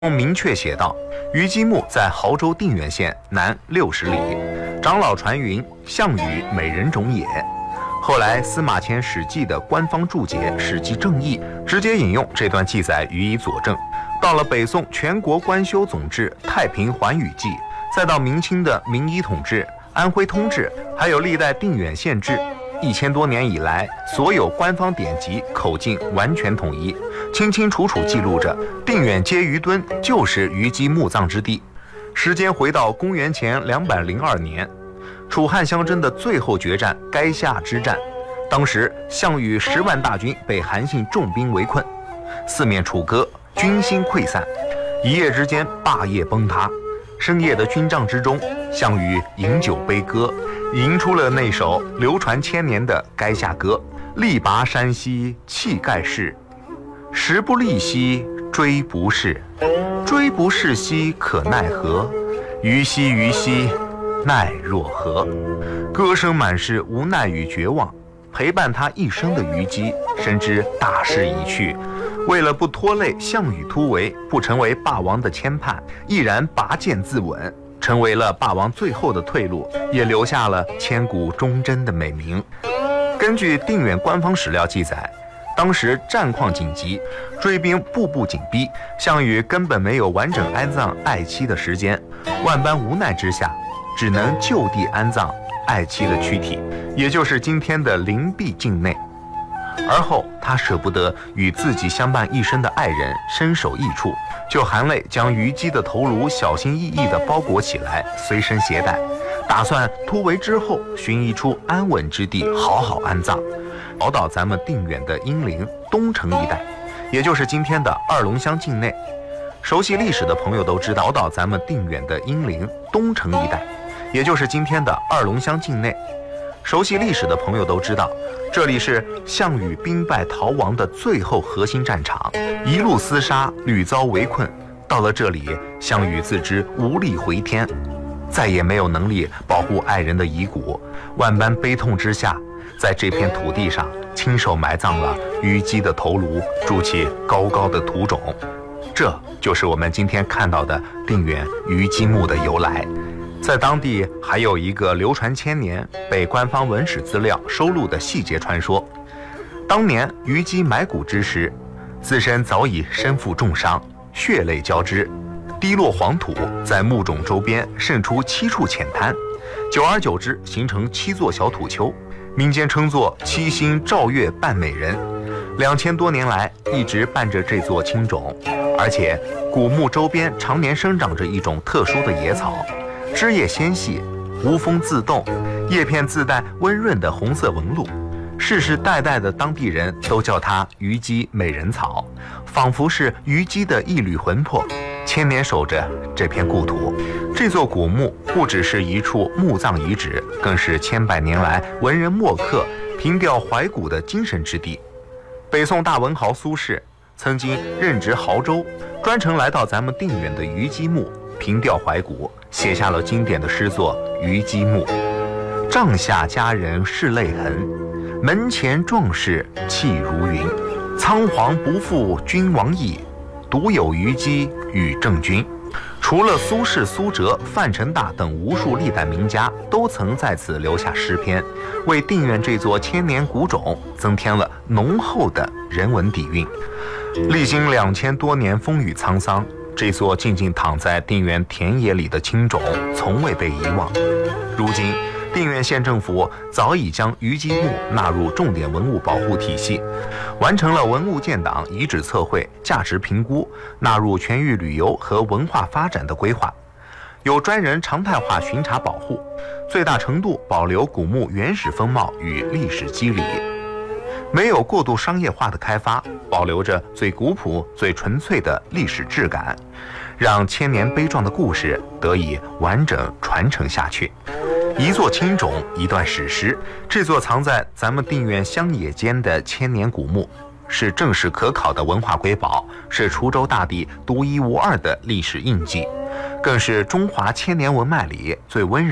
明确写道：虞姬墓在亳州定远县南60里，长老传云，项羽美人种也。后来司马迁《史记》的官方注解《史记正义》直接引用这段记载予以佐证。到了北宋全国官修总制《太平寰宇记》，再到明清的《明一统制》《安徽通志》，还有历代定远县志，1000多年以来，所有官方典籍口径完全统一，清清楚楚记录着定远接于墩就是虞姬墓葬之地。时间回到公元前202年，楚汉相争的最后决战垓下之战，当时项羽10万大军被韩信重兵围困，四面楚歌，军心溃散，一夜之间霸业崩塌。深夜的军帐之中，项羽饮酒悲歌，吟出了那首流传千年的垓下歌：力拔山兮气盖世，时不利兮骓不逝，骓不逝兮可奈何，虞兮虞兮奈若何。歌声满是无奈与绝望，陪伴他一生的虞姬深知大势已去，为了不拖累项羽突围，不成为霸王的牵绊，毅然拔剑自刎，成为了霸王最后的退路，也留下了千古忠贞的美名。根据定远官方史料记载，当时战况紧急，追兵步步紧逼，项羽根本没有完整安葬爱妻的时间，万般无奈之下，只能就地安葬爱妻的躯体，也就是今天的灵璧境内。而后他舍不得与自己相伴一生的爱人身首异处，就含泪将虞姬的头颅小心翼翼地包裹起来，随身携带，打算突围之后寻一处安稳之地好好安葬。跑到咱们定远的英陵东城一带，也就是今天的二龙乡境内。熟悉历史的朋友都知道，跑到咱们定远的英陵东城一带，也就是今天的二龙乡境内。熟悉历史的朋友都知道，这里是项羽兵败逃亡的最后核心战场，一路厮杀，屡遭围困。到了这里，项羽自知无力回天，再也没有能力保护爱人的遗骨，万般悲痛之下，在这片土地上亲手埋葬了虞姬的头颅，筑起高高的土冢。这就是我们今天看到的定远虞姬墓的由来。在当地还有一个流传千年、被官方文史资料收录的细节传说：当年虞姬埋骨之时，自身早已身负重伤，血泪交织，滴落黄土在墓冢周边渗出7处浅滩，久而久之形成7座小土丘，民间称作7星照月伴美人。2000多年来一直伴着这座青冢，而且古墓周边常年生长着一种特殊的野草，枝叶纤细，无风自动，叶片自带温润的红色纹路，世世代代的当地人都叫它虞姬美人草，仿佛是虞姬的一缕魂魄，千年守着这片故土。这座古墓不只是一处墓葬遗址，更是千百年来文人墨客凭吊怀古的精神之地。北宋大文豪苏轼曾经任职亳州，专程来到咱们定远的虞姬墓凭吊怀古，写下了经典的诗作《虞姬墓》：帐下佳人拭泪痕，门前壮士气如云。仓皇不负君王意，独有虞姬与郑君。除了苏轼、苏辙、范成大等无数历代名家都曾在此留下诗篇，为定远这座千年古冢增添了浓厚的人文底蕴。历经2000多年风雨沧桑，这座静静躺在定远田野里的青冢从未被遗忘。如今定远县政府早已将虞姬墓纳入重点文物保护体系，完成了文物建档、遗址测绘、价值评估，纳入全域旅游和文化发展的规划，有专人常态化巡查保护，最大程度保留古墓原始风貌与历史肌理，没有过度商业化的开发，保留着最古朴、最纯粹的历史质感，让千年悲壮的故事得以完整传承下去。一座青冢，一段史诗，这座藏在咱们定远乡野间的千年古墓，是正史可考的文化瑰宝，是滁州大地独一无二的历史印记，更是中华千年文脉里最温柔